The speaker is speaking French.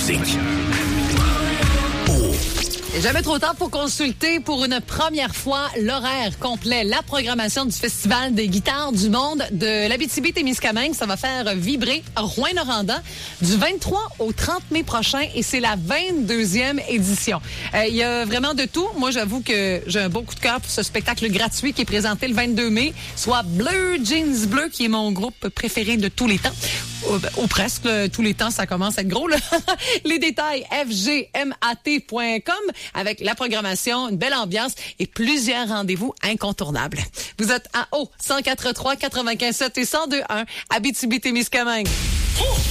musique. Et jamais trop tard pour consulter pour une première fois l'horaire complet, la programmation du Festival des guitares du monde de l'Abitibi-Témiscamingue. Ça va faire vibrer Rouyn-Noranda du 23 au 30 mai prochain et c'est la 22e édition. Il y a vraiment de tout. Moi, j'avoue que j'ai un beau coup de cœur pour ce spectacle gratuit qui est présenté le 22 mai, soit Bleu Jeans Bleu, qui est mon groupe préféré de tous les temps. Ou presque, tous les temps, ça commence à être gros, là. Les détails, fgmat.com, avec la programmation, une belle ambiance et plusieurs rendez-vous incontournables. Vous êtes à 104.3, 95.7 et 102.1, Abitibi-Témiscamingue.